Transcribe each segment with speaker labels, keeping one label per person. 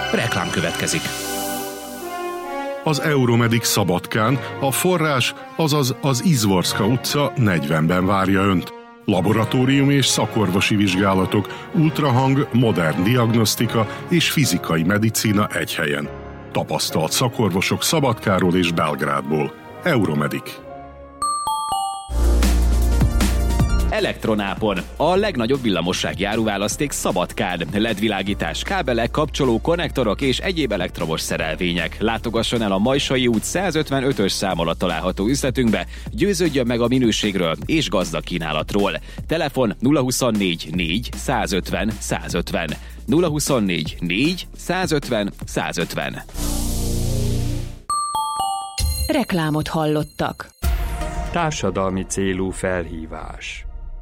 Speaker 1: Reklám következik.
Speaker 2: Az Euromedic Szabadkán a forrás, azaz az Izvorska utca 40-ben várja Önt. Laboratóriumi és szakorvosi vizsgálatok, ultrahang, modern diagnosztika és fizikai medicína egy helyen. Tapasztalt szakorvosok Szabadkáról és Belgrádból. Euromedic.
Speaker 1: Elektronápon. A legnagyobb villamossági áruválaszték Szabadkán. LED-világítás, kábelek, kapcsoló, konnektorok és egyéb elektromos szerelvények. Látogasson el a Majsai út 155-ös szám alatt található üzletünkbe, győződjön meg a minőségről és gazdag kínálatról. Telefon 024 4 150 150. 024 4 150 150.
Speaker 3: Reklámot hallottak.
Speaker 4: Társadalmi célú felhívás.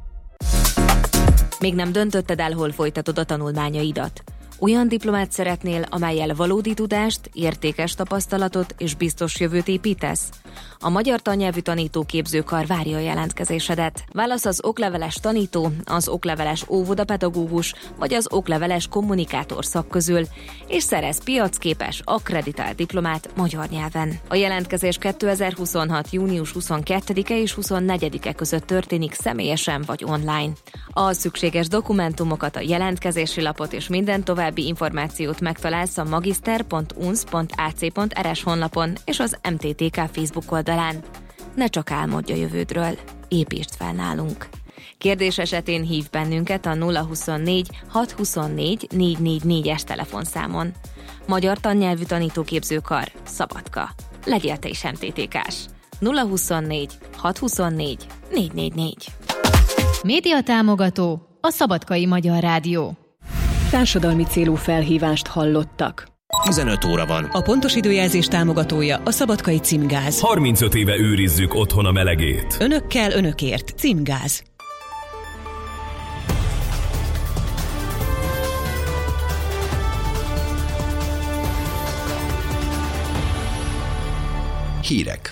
Speaker 3: Még nem döntötted el, hol folytatod a tanulmányaidat? Olyan diplomát szeretnél, amellyel valódi tudást, értékes tapasztalatot és biztos jövőt építesz? A Magyar Tannyelvű Tanítóképzőkar várja a jelentkezésedet. Válasz az okleveles tanító, az okleveles óvodapedagógus vagy az okleveles kommunikátor szak közül, és szerez piacképes, akkreditált diplomát magyar nyelven. A jelentkezés 2026. június 22-e és 24-e között történik személyesen vagy online. A szükséges dokumentumokat, a jelentkezési lapot és minden további információt megtalálsz a magister.unsz.ac.rs honlapon és az MTTK Facebook oldalán. Ne csak álmodj a jövődről, építsd fel nálunk. Kérdés esetén hív bennünket a 024 624 444-es telefonszámon. Magyar Tannyelvű Tanítóképzőkar, Szabadka. Legyél te is MTTK-s. 024 624 444.
Speaker 5: Média támogató, a Szabadkai Magyar Rádió.
Speaker 3: Társadalmi célú felhívást hallottak.
Speaker 1: 15 óra van.
Speaker 6: A pontos időjelzés támogatója a Szabadkai Címgáz.
Speaker 7: 35 éve őrizzük otthon a melegét.
Speaker 6: Önökkel, önökért. Címgáz.
Speaker 8: Hírek.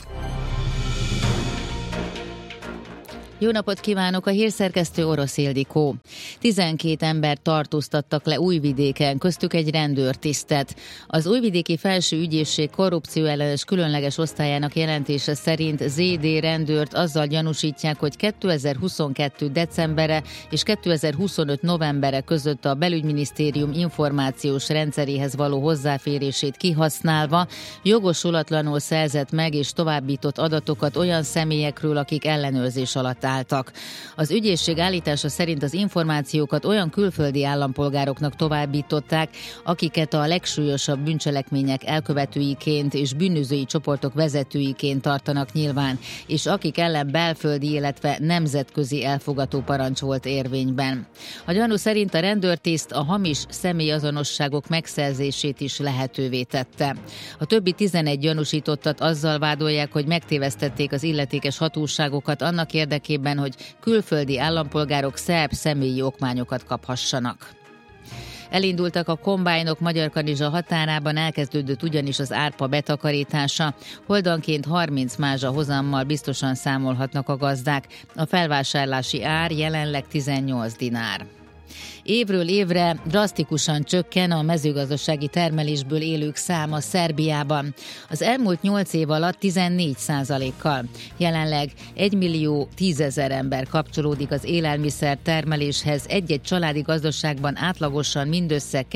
Speaker 9: Jó napot kívánok, a hírszerkesztő Orosz Ildikó. 12 embert tartóztattak le Újvidéken, köztük egy rendőrtisztet. Az Újvidéki Felső Ügyészség korrupcióellenes különleges osztályának jelentése szerint ZD rendőrt azzal gyanúsítják, hogy 2022. decembere és 2025. novembere között a Belügyminisztérium információs rendszeréhez való hozzáférését kihasználva jogosulatlanul szerzett meg és továbbított adatokat olyan személyekről, akik ellenőrzés alatt álltak. Az ügyészség állítása szerint az információkat olyan külföldi állampolgároknak továbbították, akiket a legsúlyosabb bűncselekmények elkövetőiként és bűnözői csoportok vezetőiként tartanak nyilván, és akik ellen belföldi, illetve nemzetközi elfogató parancs volt érvényben. A gyanú szerint a rendőrtiszt a hamis személyazonosságok megszerzését is lehetővé tette. A többi 11 gyanúsítottat azzal vádolják, hogy megtévesztették az illetékes hatóságokat annak érdekében, hogy külföldi állampolgárok szerb személyi okmányokat kaphassanak. Elindultak a kombájnok Magyarkanizsa határában, elkezdődött ugyanis az árpa betakarítása. Holdanként 30 mázsa hozammal biztosan számolhatnak a gazdák. A felvásárlási ár jelenleg 18 dinár. Évről évre drasztikusan csökken a mezőgazdasági termelésből élők száma Szerbiában. Az elmúlt 8 év alatt 14%-kal. Jelenleg 1.010.000 ember kapcsolódik az élelmiszer termeléshez, egy-egy családi gazdaságban átlagosan mindössze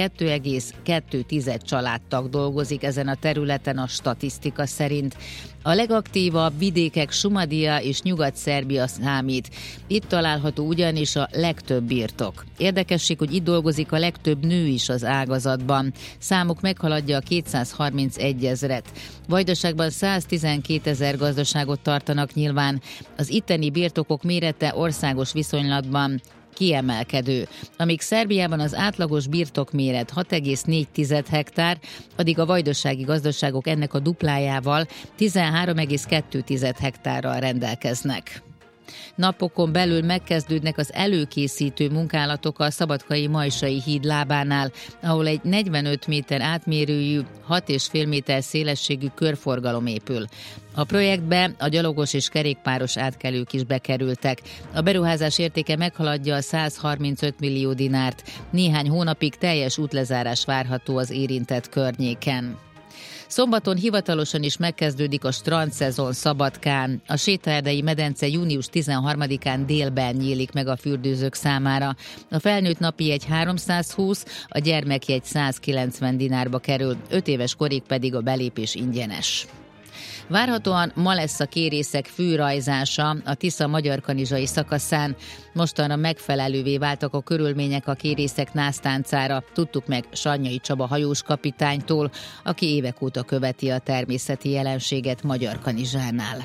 Speaker 9: 2,2 családtag dolgozik ezen a területen a statisztika szerint. A legaktívabb vidékek Šumadija és Nyugat-Szerbia számít. Itt található ugyanis a legtöbb birtok. Érdekesség, hogy itt dolgozik a legtöbb nő is az ágazatban. Számuk meghaladja a 231 000-et. Vajdaságban 112 000 gazdaságot tartanak nyilván. Az itteni birtokok mérete országos viszonylatban kiemelkedő. Amíg Szerbiában az átlagos birtokméret 6,4 hektár, addig a vajdasági gazdaságok ennek a duplájával 13,2 hektárral rendelkeznek. Napokon belül megkezdődnek az előkészítő munkálatok a Szabadkai Majsai híd lábánál, ahol egy 45 méter átmérőjű, 6,5 méter szélességű körforgalom épül. A projektbe a gyalogos és kerékpáros átkelők is bekerültek. A beruházás értéke meghaladja a 135 millió dinárt. Néhány hónapig teljes útlezárás várható az érintett környéken. Szombaton hivatalosan is megkezdődik a strandszezon Szabadkán. A sétaerdei medence június 13-án délben nyílik meg a fürdőzők számára. A felnőtt napi jegy 320, a gyermekjegy 190 dinárba kerül, 5 éves korig pedig a belépés ingyenes. Várhatóan ma lesz a kérészek fűrajzása a Tisza magyarkanizsai szakaszán. Mostanra megfelelővé váltak a körülmények a kérészek násztáncára. Tudtuk meg Sanyai Csaba hajós kapitánytól, aki évek óta követi a természeti jelenséget Magyarkanizsánál.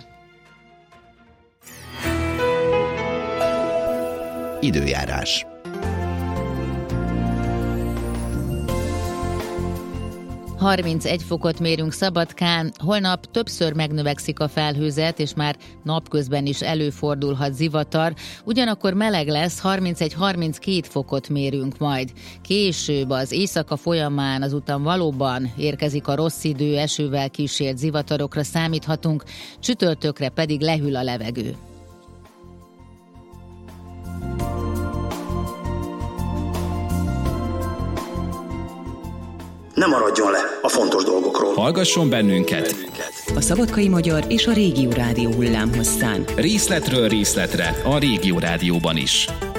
Speaker 8: Időjárás.
Speaker 9: – 31 fokot mérünk Szabadkán, holnap többször megnövekszik a felhőzet, és már napközben is előfordulhat zivatar, ugyanakkor meleg lesz, 31-32 fokot mérünk majd. Később az éjszaka folyamán azután valóban érkezik a rossz idő, esővel kísért zivatarokra számíthatunk, csütörtökre pedig lehűl a levegő.
Speaker 10: Ne maradjon le a fontos dolgokról.
Speaker 1: Hallgasson bennünket!
Speaker 6: A Szabadkai Magyar és a Régió Rádió hullámhosszán.
Speaker 1: Részletről részletre a Régió Rádióban is.